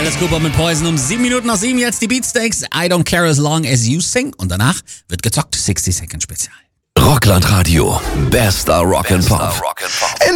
Alice Cooper mit Poison um 7 Minuten nach 7. Jetzt die Beatsteaks. I don't care as long as you sing. Und danach wird gezockt. 60 Second Spezial. Rockland Radio. Bester Rock and Pop.